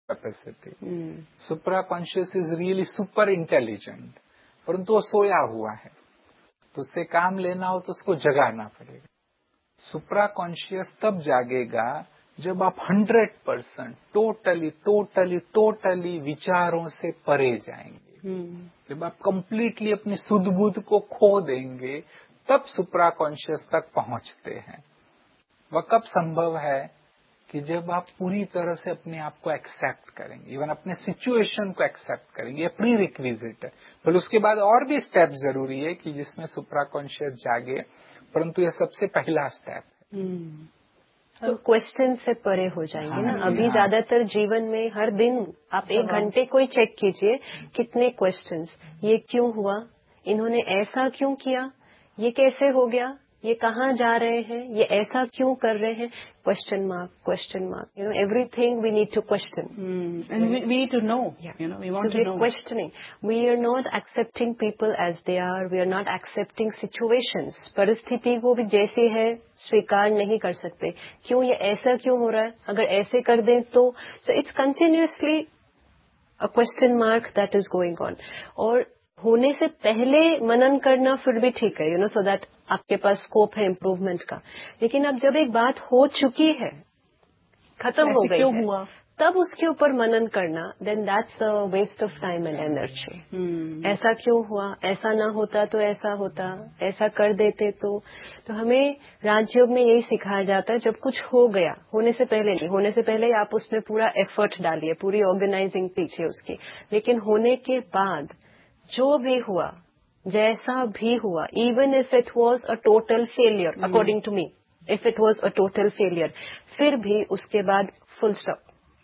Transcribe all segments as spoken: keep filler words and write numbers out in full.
Capacity. Supra conscious is really super intelligent, परंतु वो सोया हुआ है, तो उससे काम लेना हो तो उसको जगाना पड़ेगा। सुप्रा कॉन्शियस तब जागेगा जब आप hundred percent totally totally totally विचारों से परे जाएंगे। जब आप कंप्लीटली अपनी सुध बुध को खो देंगे, तब सुप्रा कॉन्शियस तक पहुंचते हैं। वह कब संभव है कि जब आप पूरी तरह से अपने आप को एक्सेप्ट करेंगे, इवन अपने सिचुएशन को एक्सेप्ट करेंगे। ये प्री रिक्विजिट है। फिर उसके बाद और भी स्टेप जरूरी है कि जिसमें सुप्रा कॉन्शियस जागे, परंतु यह सबसे पहला स्टेप है। तो क्वेश्चन से परे हो जाएंगे ना। अभी ज्यादातर जीवन में हर दिन आप एक घंटे को ही चेक कीजिए, कितने क्वेश्चंस, ये क्यों हुआ, इन्होंने ऐसा क्यों किया, ये कैसे हो गया, ये कहाँ जा रहे हैं, ये ऐसा क्यों कर रहे हैं, question mark question mark, you know everything we need to question and we need to know, you know we want to know. Questioning, we are not accepting people as they are, we are not accepting situations, परिस्थिति को भी जैसी है स्वीकार नहीं कर सकते। क्यों ये ऐसा क्यों हो रहा है, अगर ऐसे कर दें तो, so it's continuously a question mark that is going on. और होने से पहले मनन करना फिर भी ठीक है, यू नो, सो दैट आपके पास स्कोप है इम्प्रूवमेंट का। लेकिन अब जब एक बात हो चुकी है, खत्म हो गई है, हुआ? तब उसके ऊपर मनन करना, then that's a waste of time and energy. ऐसा क्यों हुआ, ऐसा ना होता तो ऐसा होता, ऐसा कर देते तो तो हमें राजयोग में यही सिखाया जाता है, जब कुछ हो गया, होने से पहले नहीं, होने से पहले आप उसमें पूरा एफर्ट डालिए, पूरी ऑर्गेनाइजिंग पीछे उसकी। लेकिन होने के बाद जो भी हुआ, जैसा भी हुआ, even if it was a total failure, according to me, if it was a total failure, फिर भी उसके बाद फुल स्टॉप।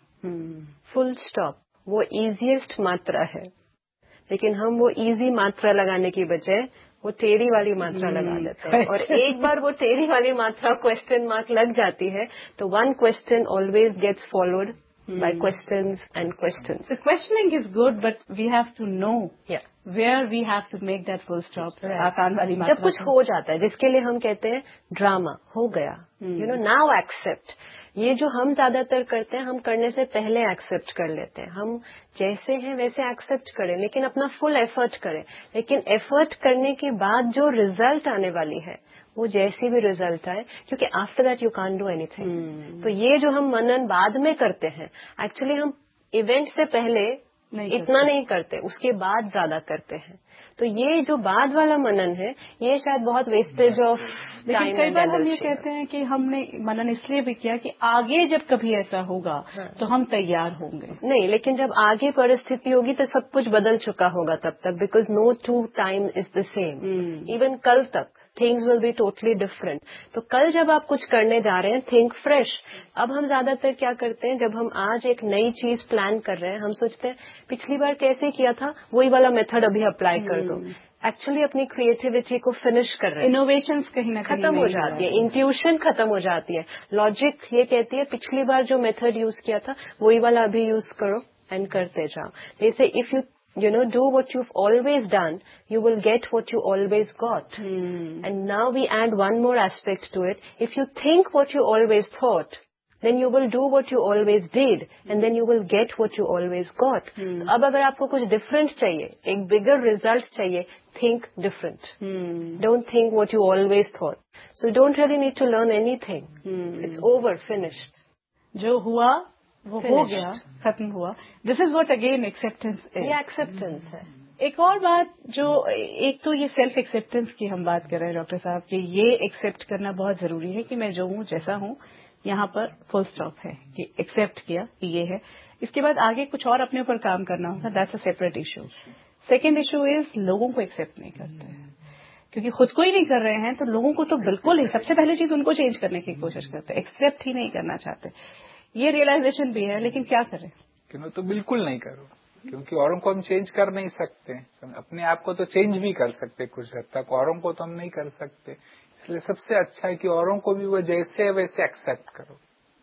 फुल स्टॉप वो इजीएस्ट मात्रा है, लेकिन हम वो इजी मात्रा लगाने की बजाय वो टेढ़ी वाली मात्रा hmm. लगा देते हैं। और एक बार वो टेढ़ी वाली मात्रा क्वेश्चन मार्क लग जाती है, तो one question always gets followed by questions and questions. So questioning is good, but we have to know yeah. where we have to make that full stop. आसान वाली मात्रा। जब कुछ हो जाता है, जिसके लिए हम कहते हैं ड्रामा हो गया, यू नो, नाउ एक्सेप्ट। ये जो हम ज्यादातर करते हैं, हम करने से पहले एक्सेप्ट कर लेते हैं। हम जैसे हैं वैसे एक्सेप्ट करें, लेकिन अपना फुल एफर्ट करें। लेकिन एफर्ट करने के बाद जो रिजल्ट आने वाली है, वो जैसी भी रिजल्ट आए, क्योंकि after that you can't do anything. तो ये जो हम मनन बाद में करते हैं, एक्चुअली हम इवेंट से पहले नहीं इतना करते। नहीं करते, उसके बाद ज्यादा करते हैं। तो ये जो बाद वाला मनन है, ये शायद बहुत वेस्टेज ऑफ टाइम। कई बार हम ये कहते हैं कि हमने मनन इसलिए भी किया कि आगे जब कभी ऐसा होगा हाँ। तो हम तैयार होंगे। नहीं, लेकिन जब आगे परिस्थिति होगी तो सब कुछ बदल चुका होगा तब तक, because no to time is the same. Even कल तक things will be totally different. तो कल जब आप कुछ करने जा रहे हैं, थिंक फ्रेश। अब हम ज्यादातर क्या करते हैं, जब हम आज एक नई चीज प्लान कर रहे हैं, हम सोचते हैं पिछली बार कैसे किया था, वही वाला मेथड अभी अप्लाई कर दो। एक्चुअली अपनी क्रिएटिविटी को फिनिश कर रहे हैं। इनोवेशंस कहीं ना कहीं खत्म हो जाती है, इंट्यूशन खत्म हो जाती है, लॉजिक ये कहती है पिछली बार जो मेथड यूज किया था वही वाला अभी यूज करो एंड करते जाओ। जैसे if you you know do what you've always done, you will get what you always got. hmm. And now we add one more aspect to it. If you think what you always thought, then you will do what you always did, and then you will get what you always got. hmm. तो अब अगर आपको कुछ different चाहिए, एक बिगर result चाहिए, think different. hmm. Don't think what you always thought. So you don't really need to learn anything. hmm. It's over, finished. जो हुआ वो हो गया, खत्म हुआ। This is what again acceptance is. ये एक्सेप्टेंस है। एक और बात जो, एक तो ये सेल्फ एक्सेप्टेंस की हम बात कर रहे हैं डॉक्टर साहब, कि ये एक्सेप्ट करना बहुत जरूरी है कि मैं जो हूँ जैसा हूँ, यहाँ पर फुल स्टॉप है, कि एक्सेप्ट किया कि ये है। इसके बाद आगे कुछ और अपने ऊपर काम करना होगा, that's a separate issue. Second issue is लोगों को एक्सेप्ट नहीं करते, क्योंकि खुद को ही नहीं कर रहे हैं तो लोगों को तो बिल्कुल ही, सबसे पहले चीज उनको चेंज करने की कोशिश करते, एक्सेप्ट ही नहीं करना चाहते। ये रियलाइजेशन भी है, लेकिन क्या करें? क्यों तो बिल्कुल नहीं करो, क्योंकि औरों को हम चेंज कर नहीं सकते। अपने आप को तो चेंज भी कर सकते कुछ हद तक, औरों को तो हम नहीं कर सकते। इसलिए सबसे अच्छा है कि औरों को भी वो जैसे है वैसे एक्सेप्ट करो।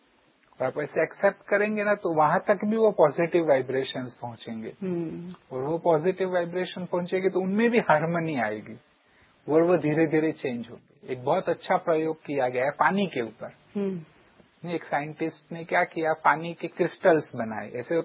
और आप ऐसे एक्सेप्ट करेंगे ना, तो वहां तक भी वो पॉजिटिव वाइब्रेशंस पहुंचेंगे। hmm. और वो पॉजिटिव वाइब्रेशन पहुंचेगी तो उनमें भी हार्मनी आएगी और वो धीरे धीरे चेंज होगी। एक बहुत अच्छा प्रयोग किया गया है पानी के ऊपर। hmm. एक साइंटिस्ट ने क्या किया, पानी के क्रिस्टल्स बनाए। ऐसे